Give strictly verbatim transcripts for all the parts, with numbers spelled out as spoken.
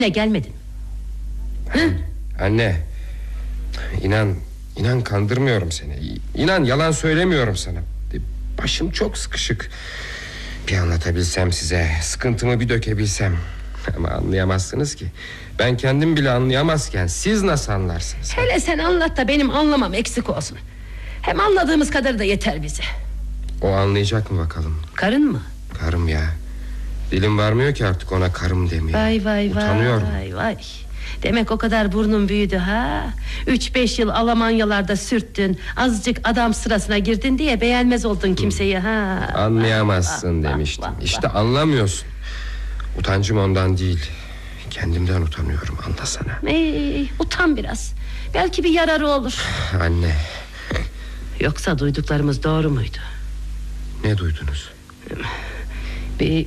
Ne gelmedin? Hı? Anne, inan, inan kandırmıyorum seni. İnan yalan söylemiyorum sana. Başım çok sıkışık. Bir anlatabilsem size, sıkıntımı bir dökebilsem. Ama anlayamazsınız ki. Ben kendim bile anlayamazken siz nasıl anlarsınız? Hele sen anlat da benim anlamam eksik olsun. Hem anladığımız kadar da yeter bize. O anlayacak mı bakalım? Karın mı? Karım ya. Dilim varmıyor ki artık ona karım demeye. Vay vay Utanıyorum. vay vay. Demek o kadar burnun büyüdü ha. Üç beş yıl Almanyalarda sürttün, azıcık adam sırasına girdin diye beğenmez oldun kimseyi ha. Anlayamazsın vah, demiştim. vah, vah, İşte vah. anlamıyorsun. Utancım ondan değil, kendimden utanıyorum, anlasana. Ee, utan biraz. Belki bir yararı olur. Anne. Yoksa duyduklarımız doğru muydu? Ne duydunuz? Bir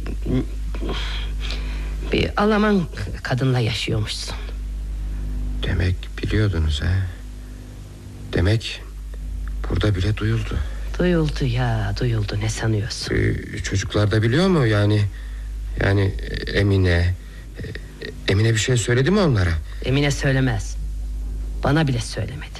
Bir Alman kadınla yaşıyormuşsun. Demek biliyordunuz ha. Demek burada bile duyuldu. Duyuldu ya, duyuldu, ne sanıyorsun? Ee, çocuklar da biliyor mu yani? Yani Emine Emine bir şey söyledi mi onlara? Emine söylemez. Bana bile söylemedi.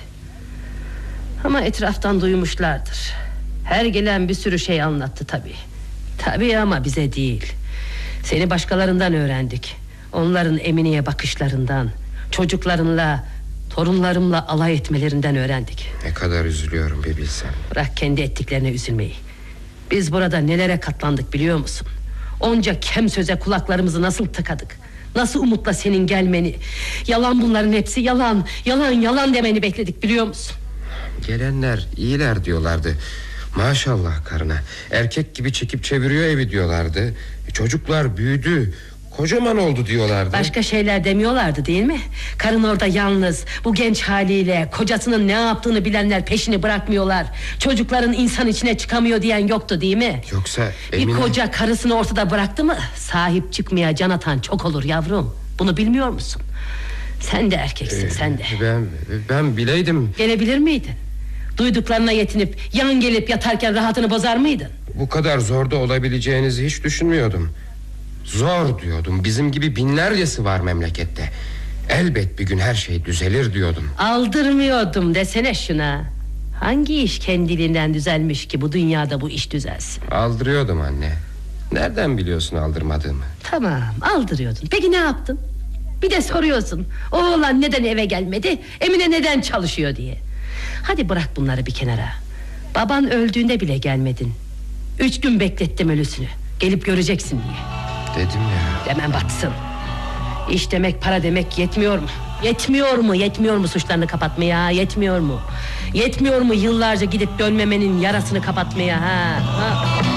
Ama etraftan duymuşlardır. Her gelen bir sürü şey anlattı tabii. Tabii ama bize değil. Seni başkalarından öğrendik. Onların Emine'ye bakışlarından, çocuklarınla, torunlarımla alay etmelerinden öğrendik. Ne kadar üzülüyorum bir bilsen. Bırak kendi ettiklerine üzülmeyi. Biz burada nelere katlandık biliyor musun? Onca kem söze kulaklarımızı nasıl tıkadık? Nasıl umutla senin gelmeni, yalan bunların hepsi yalan, yalan yalan demeni bekledik biliyor musun? Gelenler iyiler diyorlardı. Maşallah karına, erkek gibi çekip çeviriyor evi diyorlardı. Çocuklar büyüdü, kocaman oldu diyorlardı. Başka şeyler demiyorlardı değil mi? Karın orada yalnız, bu genç haliyle, kocasının ne yaptığını bilenler peşini bırakmıyorlar. Çocukların insan içine çıkamıyor diyen yoktu değil mi? Yoksa Emine... Bir koca karısını ortada bıraktı mı sahip çıkmaya can atan çok olur yavrum. Bunu bilmiyor musun? Sen de erkeksin, ee, sen de. Ben, ben bileydim. Gelebilir miydin? Duyduklarına yetinip yan gelip yatarken rahatını bozar mıydın? Bu kadar zorda olabileceğinizi hiç düşünmüyordum. Zor diyordum, bizim gibi binlercesi var memlekette. Elbet bir gün her şey düzelir diyordum. Aldırmıyordum desene şuna. Hangi iş kendiliğinden düzelmiş ki bu dünyada bu iş düzelsin? Aldırıyordum anne. Nereden biliyorsun aldırmadığımı? Tamam, aldırıyordun. Peki ne yaptın? Bir de soruyorsun, oğlan neden eve gelmedi, Emine neden çalışıyor diye. Hadi bırak bunları bir kenara. Baban öldüğünde bile gelmedin. Üç gün beklettim ölüsünü, gelip göreceksin diye. Dedim ya. Demen batsın. İş demek, para demek yetmiyor mu? Yetmiyor mu? Yetmiyor mu suçlarını kapatmaya? Yetmiyor mu? Yetmiyor mu yıllarca gidip dönmemenin yarasını kapatmaya? Ha? Ha?